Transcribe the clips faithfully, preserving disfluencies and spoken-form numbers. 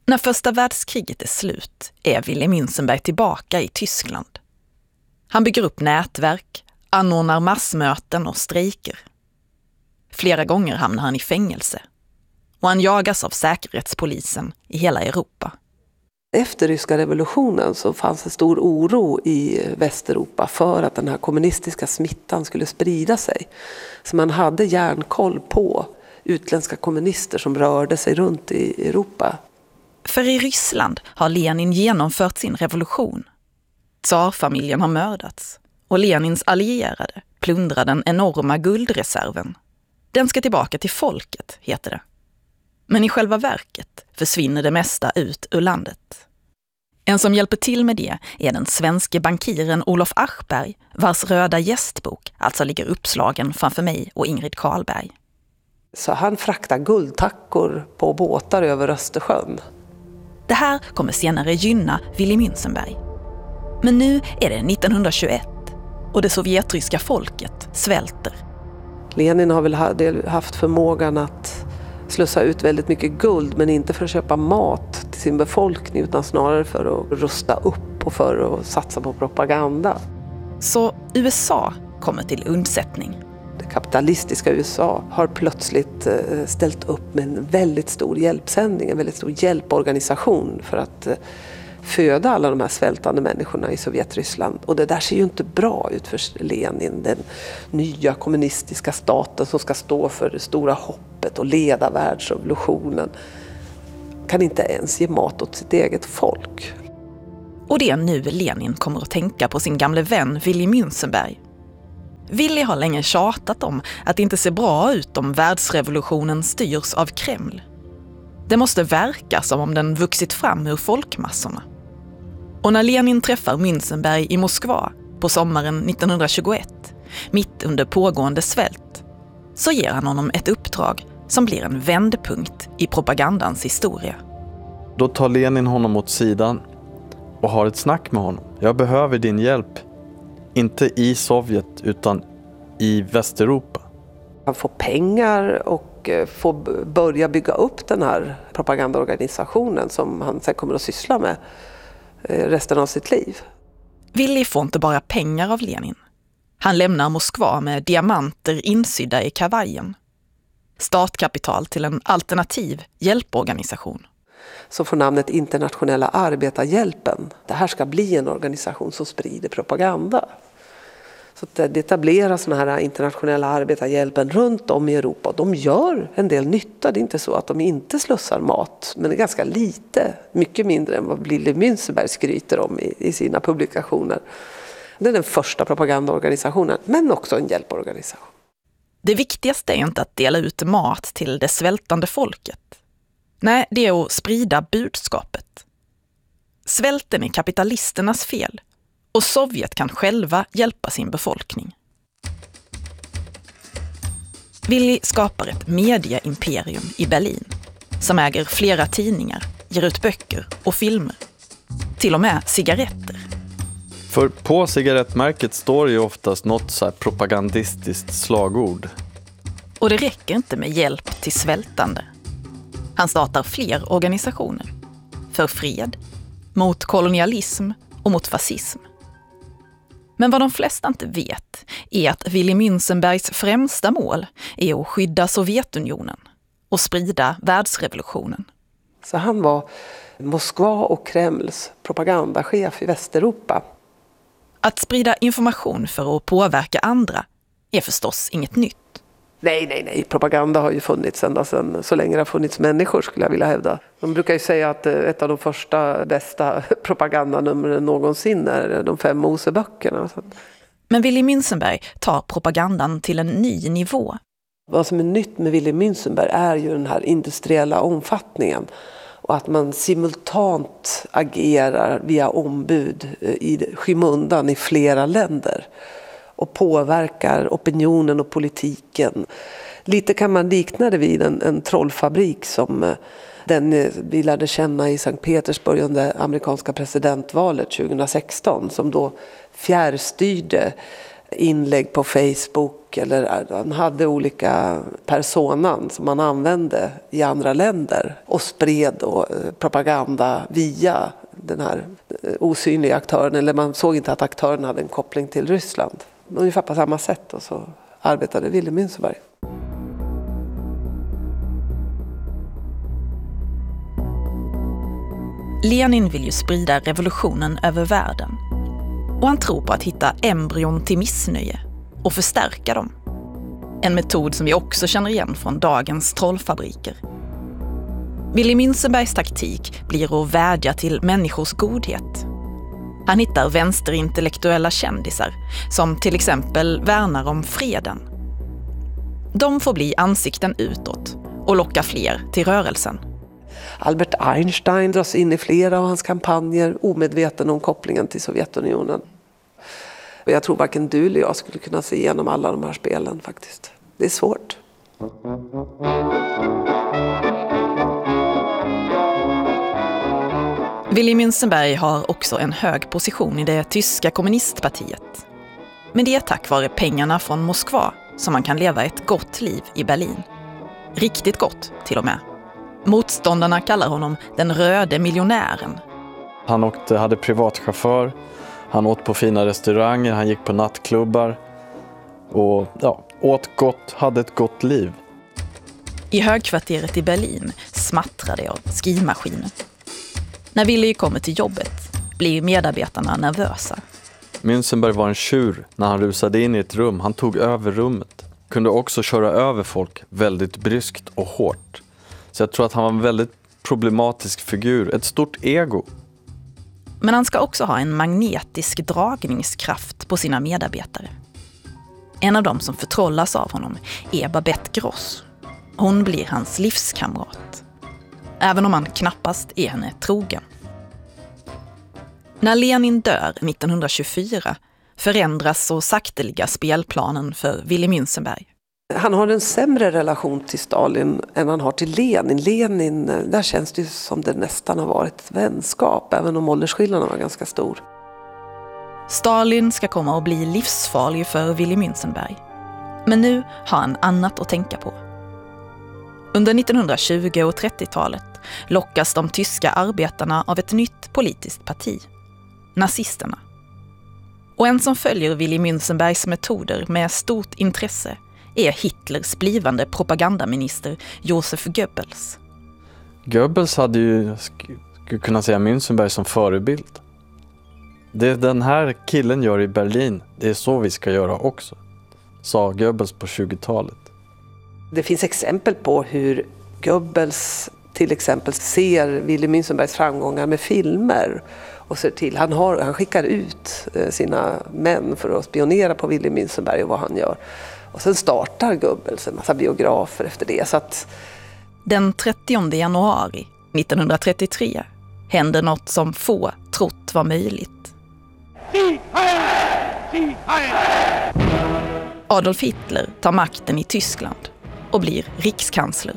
När första världskriget är slut är Willy Münzenberg tillbaka i Tyskland. Han bygger upp nätverk, anordnar massmöten och strejker. Flera gånger hamnar han i fängelse och han jagas av säkerhetspolisen i hela Europa. Efter ryska revolutionen så fanns en stor oro i Västeuropa för att den här kommunistiska smittan skulle sprida sig. Så man hade järnkoll på utländska kommunister som rörde sig runt i Europa. För i Ryssland har Lenin genomfört sin revolution. Tsarfamiljen har mördats och Lenins allierade plundrar den enorma guldreserven. Den ska tillbaka till folket, heter det. Men i själva verket försvinner det mesta ut ur landet. En som hjälper till med det är den svenske bankiren Olof Aschberg, vars röda gästbok alltså ligger uppslagen framför mig och Ingrid Karlberg. Så han fraktar guldtackor på båtar över Östersjön. Det här kommer senare gynna Willy Münzenberg. Men nu är det nittonhundratjugoett och det sovjetryska folket svälter. Lenin har väl haft förmågan att slussa ut väldigt mycket guld, men inte för att köpa mat till sin befolkning utan snarare för att rusta upp och för att satsa på propaganda. Så U S A kommer till undsättning. Det kapitalistiska U S A har plötsligt ställt upp med en väldigt stor hjälpsändning, en väldigt stor hjälporganisation för att föda alla de här svältande människorna i Sovjetryssland. Och det där ser ju inte bra ut för Lenin, den nya kommunistiska staten som ska stå för det stora hoppet och leda världsrevolutionen. Kan inte ens ge mat åt sitt eget folk. Och det är nu Lenin kommer att tänka på sin gamle vän Willy Münzenberg. Willy har länge tjatat om att det inte ser bra ut om världsrevolutionen styrs av Kreml. Det måste verka som om den vuxit fram ur folkmassorna. Och när Lenin träffar Münzenberg i Moskva på sommaren nittonhundratjugoett, mitt under pågående svält, så ger han honom ett uppdrag som blir en vändpunkt i propagandans historia. Då tar Lenin honom åt sidan och har ett snack med honom. Jag behöver din hjälp. Inte i Sovjet utan i Västeuropa. Han får pengar och får börja bygga upp den här propagandaorganisationen som han sen kommer att syssla med resten av sitt liv. Willy får inte bara pengar av Lenin. Han lämnar Moskva med diamanter insydda i kavajen. Startkapital till en alternativ hjälporganisation. Så får namnet Internationella arbetarhjälpen. Det här ska bli en organisation som sprider propaganda. Så att det etableras såna här internationella arbetarhjälpen runt om i Europa. De gör en del nytta. Det är inte så att de inte slussar mat. Men det är ganska lite, mycket mindre än vad Willy Münzenberg skryter om i, i sina publikationer. Det är den första propagandaorganisationen, men också en hjälporganisation. Det viktigaste är inte att dela ut mat till det svältande folket. Nej, det är att sprida budskapet. Svälten är kapitalisternas fel. Och Sovjet kan själva hjälpa sin befolkning. Willy skapar ett mediaimperium i Berlin som äger flera tidningar, ger ut böcker och filmer. Till och med cigaretter. För på cigarettmärket står ju oftast något så här propagandistiskt slagord. Och det räcker inte med hjälp till svältande. Han startar fler organisationer. För fred, mot kolonialism och mot fascism. Men vad de flesta inte vet är att Willy Münzenbergs främsta mål är att skydda Sovjetunionen och sprida världsrevolutionen. Så han var Moskva och Kremls propagandachef i Västeuropa. Att sprida information för att påverka andra är förstås inget nytt. Nej, nej, nej. Propaganda har ju funnits ända sedan så länge det har funnits människor, skulle jag vilja hävda. De brukar ju säga att ett av de första bästa propagandanumren någonsin är de fem Moseböckerna. Men Willy Münzenberg tar propagandan till en ny nivå. Vad som är nytt med Willy Münzenberg är ju den här industriella omfattningen. Och att man simultant agerar via ombud i skymundan i flera länder. Och påverkar opinionen och politiken. Lite kan man likna det vid en, en trollfabrik som den vi lärde känna i Sankt Petersburg under amerikanska presidentvalet tjugohundrasexton. Som då fjärrstyrde inlägg på Facebook, eller han hade olika personan som man använde i andra länder och spred då propaganda via den här osynliga aktören, eller man såg inte att aktören hade en koppling till Ryssland. Ungefär på samma sätt, och så arbetade Willy Münzenberg. Lenin vill ju sprida revolutionen över världen. Och han tror på att hitta embryon till missnöje och förstärka dem. En metod som vi också känner igen från dagens trollfabriker. Willy Münzenbergs taktik blir att vädja till människors godhet. Han hittar vänsterintellektuella kändisar som till exempel värnar om freden. De får bli ansikten utåt och locka fler till rörelsen. Albert Einstein dras in i flera av hans kampanjer, omedveten om kopplingen till Sovjetunionen. Och jag tror varken du eller jag skulle kunna se igenom alla de här spelen faktiskt. Det är svårt. Willy Münzenberg har också en hög position i det tyska kommunistpartiet. Men det är tack vare pengarna från Moskva som man kan leva ett gott liv i Berlin. Riktigt gott till och med. Motståndarna kallar honom den röde miljonären. Han åkte, hade privatchaufför, han åt på fina restauranger, han gick på nattklubbar och ja, åt gott, hade ett gott liv. I högkvarteret i Berlin smattrade det av skrivmaskinen. När Willy kommer till jobbet blir medarbetarna nervösa. Münzenberg var en tjur när han rusade in i ett rum. Han tog över rummet. Kunde också köra över folk väldigt bryskt och hårt. Så jag tror att han var en väldigt problematisk figur. Ett stort ego. Men han ska också ha en magnetisk dragningskraft på sina medarbetare. En av dem som förtrollas av honom är Babette Gross. Hon blir hans livskamrat. Även om han knappast är henne trogen. När Lenin dör nittonhundratjugofyra förändras så sakteliga spelplanen för Willy Münzenberg. Han har en sämre relation till Stalin än han har till Lenin. Lenin, där känns det som det nästan har varit vänskap, även om åldersskillnaden var ganska stor. Stalin ska komma att bli livsfarlig för Willy Münzenberg. Men nu har han annat att tänka på. Under nittonhundratjugo- och trettiotalet lockas de tyska arbetarna av ett nytt politiskt parti, nazisterna. Och en som följer Willy Münzenbergs metoder med stort intresse är Hitlers blivande propagandaminister Josef Goebbels. Goebbels hade ju, skulle kunna säga, Münzenberg som förebild. Det den här killen gör i Berlin, det är så vi ska göra också, sa Goebbels på tjugotalet. Det finns exempel på hur Goebbels till exempel ser Willy Münzenbergs framgångar med filmer och ser till. Han, har, han skickar ut sina män för att spionera på Willy Münzenberg och vad han gör. Och sen startar Goebbels en massa biografer efter det. Så att... Den trettionde januari nittonhundratrettiotre händer något som få trott var möjligt. Adolf Hitler tar makten i Tyskland och blir rikskansler.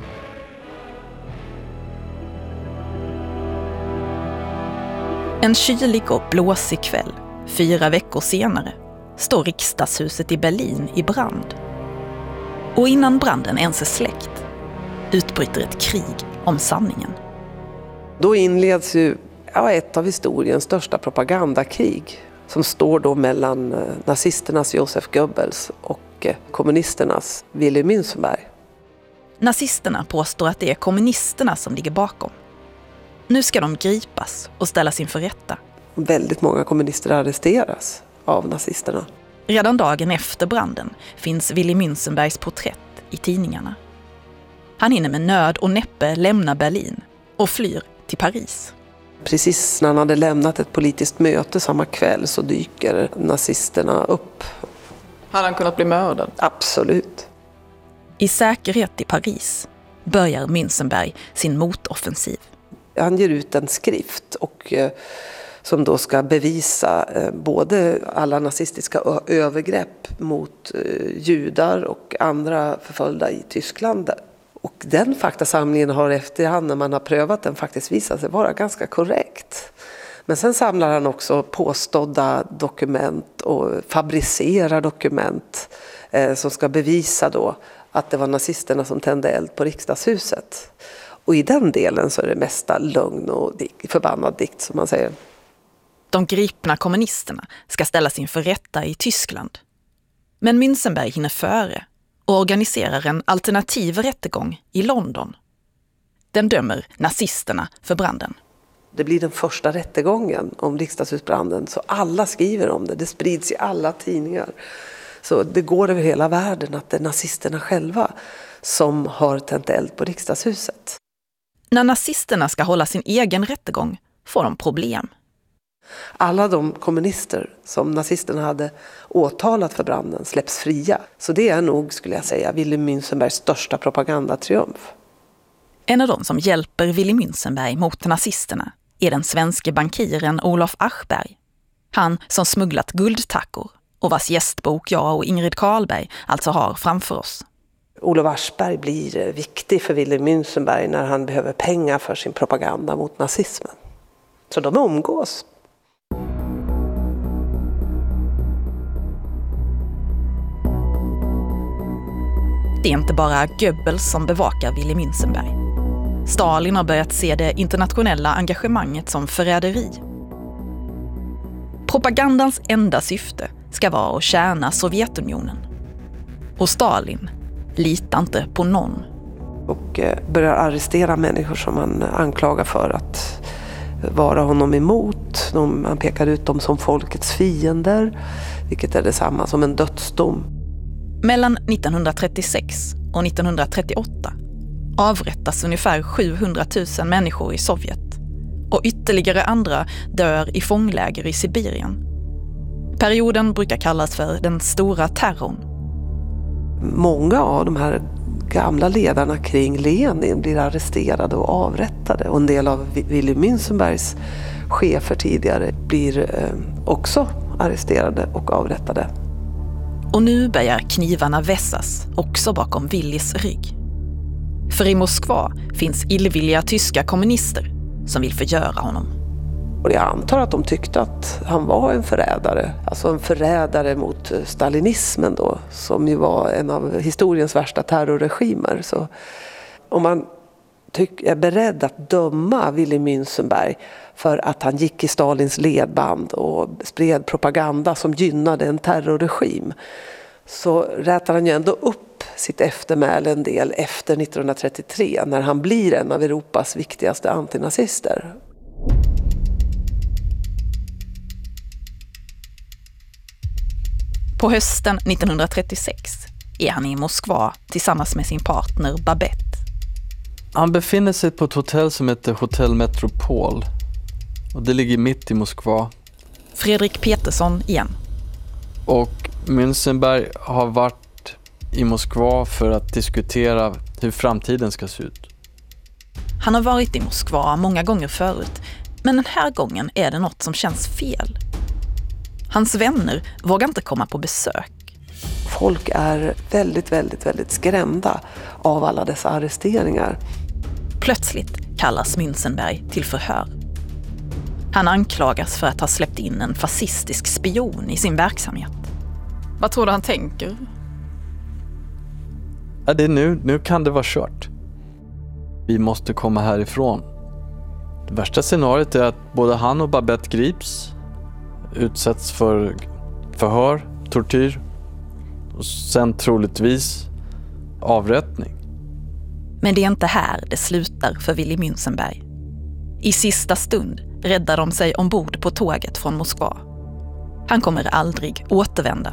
En kylig och blåsig kväll, fyra veckor senare, står riksdagshuset i Berlin i brand. Och innan branden ens är släckt utbryter ett krig om sanningen. Då inleds ju ja, ett av historiens största propagandakrig som står då mellan nazisternas Josef Goebbels och kommunisternas Willy Münzenberg. Nazisterna påstår att det är kommunisterna som ligger bakom. Nu ska de gripas och ställas inför rätta. Väldigt många kommunister arresteras av nazisterna. Redan dagen efter branden finns Willy Münzenbergs porträtt i tidningarna. Han hinner med nöd och näppe lämna Berlin och flyr till Paris. Precis när han hade lämnat ett politiskt möte samma kväll så dyker nazisterna upp. Hade han kunnat bli mördad? Absolut. I säkerhet i Paris börjar Münzenberg sin motoffensiv. Han ger ut en skrift och, eh, som då ska bevisa eh, både alla nazistiska ö- övergrepp mot eh, judar och andra förföljda i Tyskland. Och den faktasamlingen har efterhand, när man har prövat den, faktiskt visat sig vara ganska korrekt. Men sen samlar han också påstådda dokument och fabricerar dokument eh, som ska bevisa då att det var nazisterna som tände eld på riksdagshuset. Och i den delen så är det mesta lögn och dik, förbannad dikt som man säger. De gripna kommunisterna ska ställas inför rätta i Tyskland. Men Münzenberg hinner före och organiserar en alternativ rättegång i London. Den dömer nazisterna för branden. Det blir den första rättegången om riksdagshusbranden, så alla skriver om det. Det sprids i alla tidningar. Så det går över hela världen att det är nazisterna själva som har tänt eld på riksdagshuset. När nazisterna ska hålla sin egen rättegång får de problem. Alla de kommunister som nazisterna hade åtalat för branden släpps fria. Så det är nog, skulle jag säga, Willy Münzenbergs största propagandatriumf. En av dem som hjälper Willy Münzenberg mot nazisterna är den svenske bankiren Olof Aschberg. Han som smugglat guldtackor och vars gästbok jag och Ingrid Karlberg alltså har framför oss. Olof Aschberg blir viktig för Willy Münzenberg när han behöver pengar för sin propaganda mot nazismen. Så de umgås. Det är inte bara Goebbels som bevakar Willy Münzenberg. Stalin har börjat se det internationella engagemanget som förräderi. Propagandans enda syfte ska vara att tjäna Sovjetunionen. Och Stalin litar inte på någon. Och börjar arrestera människor som man anklagar för att vara honom emot. Man pekar ut dem som folkets fiender, vilket är detsamma som en dödsdom. Mellan nittonhundratrettiosex och nittonhundratrettioåtta avrättas ungefär sjuhundratusen människor i Sovjet och ytterligare andra dör i fångläger i Sibirien. Perioden brukar kallas för den stora terrorn. Många av de här gamla ledarna kring Lenin blir arresterade och avrättade, och en del av Willy Münzenbergs chefer tidigare blir också arresterade och avrättade. Och nu börjar knivarna vässas också bakom Willys rygg. För i Moskva finns illvilliga tyska kommunister som vill förgöra honom. Och jag antar att de tyckte att han var en förrädare. Alltså en förrädare mot stalinismen då, som ju var en av historiens värsta terrorregimer. Så om man tyck, är beredd att döma Willy Münzenberg för att han gick i Stalins ledband och spred propaganda som gynnade en terrorregim, så rätar han ju ändå upp sitt eftermäle en del efter nittonhundratrettiotre när han blir en av Europas viktigaste antinazister. På hösten nittonhundratrettiosex är han i Moskva tillsammans med sin partner Babette. Han befinner sig på ett hotell som heter Hotel Metropol. Och det ligger mitt i Moskva. Fredrik Petersson igen. Och Münzenberg har varit i Moskva för att diskutera hur framtiden ska se ut. Han har varit i Moskva många gånger förut, men den här gången är det något som känns fel. Hans vänner vågar inte komma på besök. Folk är väldigt, väldigt, väldigt skrämda av alla dessa arresteringar. Plötsligt kallas Münzenberg till förhör. Han anklagas för att ha släppt in en fascistisk spion i sin verksamhet. Vad tror du han tänker? Ja, det är nu, nu kan det vara kört. Vi måste komma härifrån. Det värsta scenariot är att både han och Babette grips, utsätts för förhör, tortyr och sen troligtvis avrättning. Men det är inte här det slutar för Willy Münzenberg. I sista stund räddar de sig ombord på tåget från Moskva. Han kommer aldrig återvända.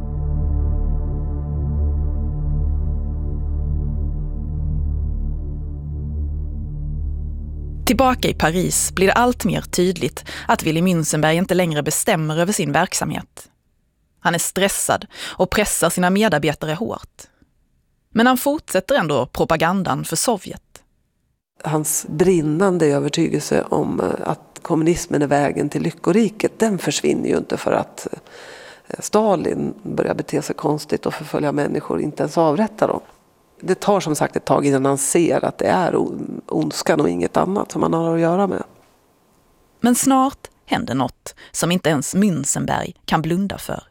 Tillbaka i Paris blir det allt mer tydligt att Willy Münzenberg inte längre bestämmer över sin verksamhet. Han är stressad och pressar sina medarbetare hårt. Men han fortsätter ändå propagandan för Sovjet. Hans brinnande övertygelse om att kommunismen är vägen till lyckoriket, den försvinner ju inte för att Stalin börjar bete sig konstigt och förfölja människor, inte ens avrätta dem. Det tar som sagt ett tag innan han ser att det är ondskan och inget annat som han har att göra med. Men snart händer något som inte ens Münzenberg kan blunda för.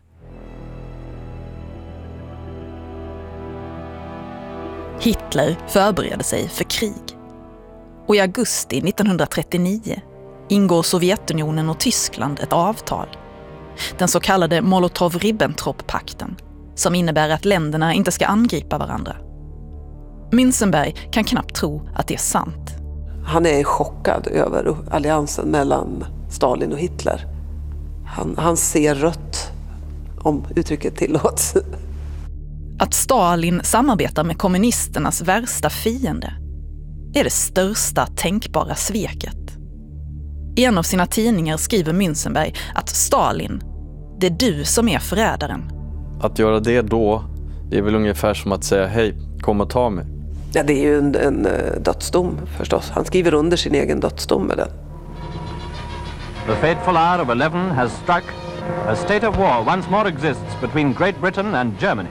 Hitler förbereder sig för krig. Och i augusti nittonhundratrettionio ingår Sovjetunionen och Tyskland ett avtal. Den så kallade Molotov-Ribbentrop-pakten, som innebär att länderna inte ska angripa varandra. Münzenberg kan knappt tro att det är sant. Han är chockad över alliansen mellan Stalin och Hitler. Han, han ser rött, om uttrycket tillåts. Att Stalin samarbetar med kommunisternas värsta fiende är det största tänkbara sveket. I en av sina tidningar skriver Münzenberg att Stalin, det är du som är förrädaren. Att göra det då, det är väl ungefär som att säga hej, kom och ta mig. Ja, det är ju en, en dödsdom förstås. Han skriver under sin egen dödsdom med den. The fateful hour of eleven has struck. A state of war once more exists between Great Britain and Germany.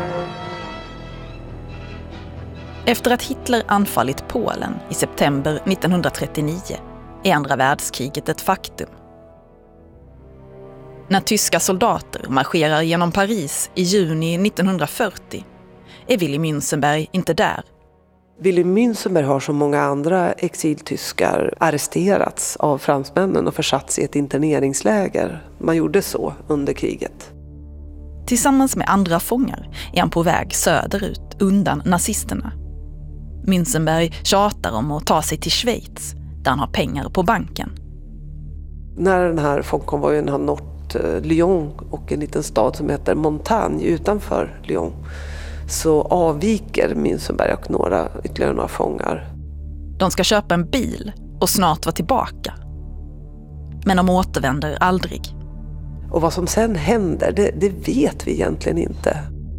Efter att Hitler anfallit Polen i september nittonhundratrettionio är andra världskriget ett faktum. När tyska soldater marscherar genom Paris i juni nittonhundrafyrtio är Willy Münzenberg inte där. Willy Münzenberg har som många andra exiltyskar arresterats av fransmännen och försatts i ett interneringsläger. Man gjorde så under kriget. Tillsammans med andra fångar är han på väg söderut undan nazisterna. Münzenberg tjatar om att ta sig till Schweiz där han har pengar på banken. När den här fångkonvojen har nått Lyon och en liten stad som heter Montagne utanför Lyon så avviker Münzenberg och några, ytterligare några fångar. De ska köpa en bil och snart vara tillbaka. Men de återvänder aldrig. Och vad som sen händer, det, det vet vi egentligen inte.